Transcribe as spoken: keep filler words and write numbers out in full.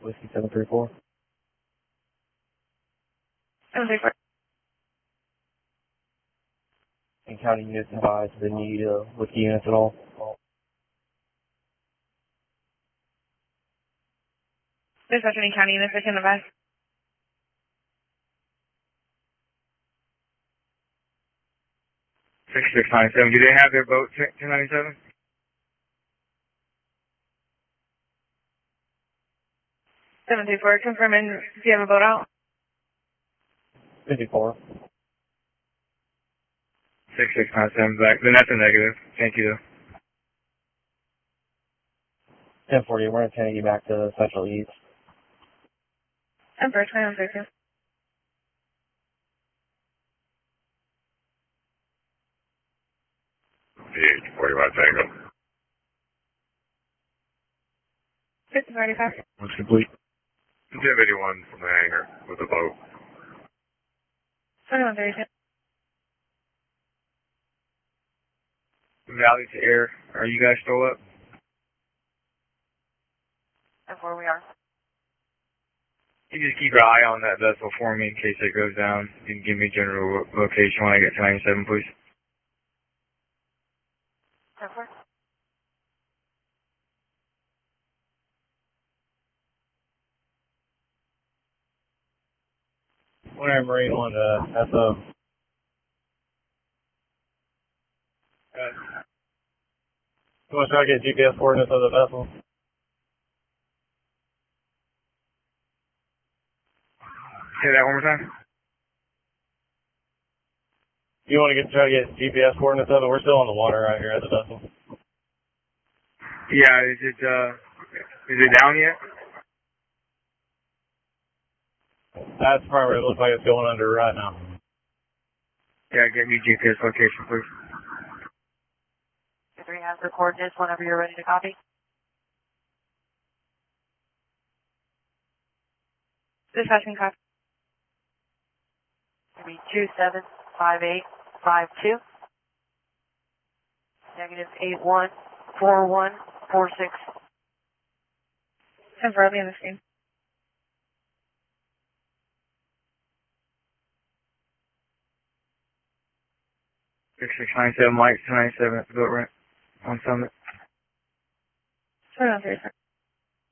Whiskey seven three four. seven three four. And county units advised the need uh, whiskey units at all. Dispatch, any county units I can advise? six six nine seven, do they have their boat two ninety-seven? seven two four, confirming, do you have a boat out? fifty-four. six six nine seven, back. Then that's a negative. Thank you. ten forty, we're intending you back to Central East. ten four, twenty-one thirty-two. eight forty-one Tango. fifty forty-five. What's complete? Do you have anyone from the hangar with a boat? twenty-one thirty-two. Valley to air, are you guys still up? ten four, we are. You just keep your eye on that vessel for me in case it goes down. You can give me general location when I get to ninety-seven, please. ten four. Whenever Marine on uh, S O. Okay. You want to try to get G P S coordinates of the vessel? Say that one more time. You want to get try to get G P S coordinates of it? We're still on the water right here at the vessel. Yeah, is it uh, is it down yet? That's probably what it looks like it's going under right now. Yeah, get me G P S location, please. three has the coordinates whenever you're ready to copy. Dispatching copy. It'll be two seven five eight five two. Negative eight one four one four six. ten four, I'll be on the screen. six six nine seven, Mike, two ninety-seven at the boat ramp on Summit. twenty-one thirty-five.